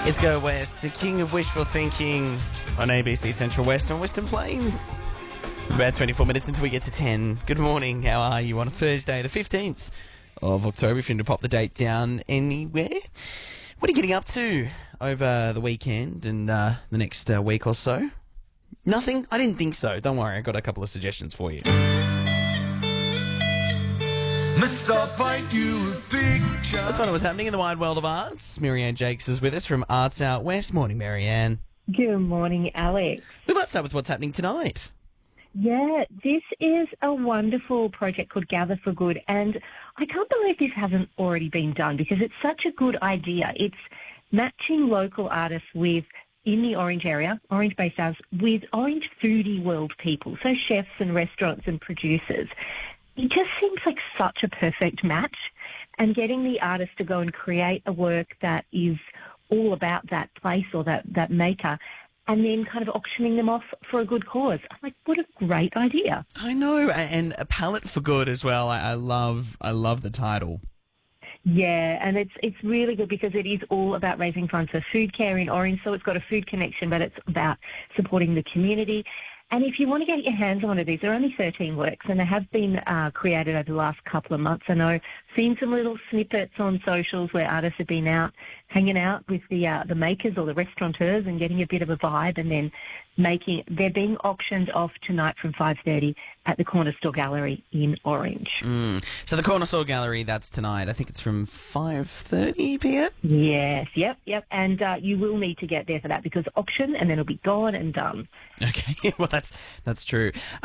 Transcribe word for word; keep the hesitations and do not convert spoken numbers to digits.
It's Go West, the king of wishful thinking on A B C Central West on Western Plains. About twenty-four minutes until we get to ten. Good morning, how are you on a Thursday, the fifteenth of October, if you need to pop the date down anywhere? What are you getting up to over the weekend and uh, the next uh, week or so? Nothing? I didn't think so. Don't worry, I've got a couple of suggestions for you. That's what was happening in the wide world of arts. Marianne Jakes is with us from Arts Out West. Morning, Marianne. Good morning, Alex. We might start with what's happening tonight. Yeah, this is a wonderful project called Gather for Good, and I can't believe this hasn't already been done because it's such a good idea. It's matching local artists with, in the Orange area, Orange-based artists, with Orange foodie world people, so chefs and restaurants and producers. It just seems like such a perfect match, and getting the artist to go and create a work that is all about that place or that, that maker, and then kind of auctioning them off for a good cause. I'm like, what a great idea. I know, and a palette for good as well. I, I love I love the title. Yeah, and it's it's really good because it is all about raising funds for food care in Orange, so it's got a food connection, but it's about supporting the community. And if you want to get your hands on one of these, there are only thirteen works, and they have been uh, created over the last couple of months. I know, seen some little snippets on socials where artists have been out, hanging out with the uh, the makers or the restaurateurs and getting a bit of a vibe, and then making, they're being auctioned off tonight from five thirty at the Corner Store Gallery in Orange. Mm. So the Corner Store Gallery, that's tonight. I think it's from five thirty p m? Yes, yep, yep. And uh, you will need to get there for that because auction, and then it'll be gone and done. Okay, well, that's that's true.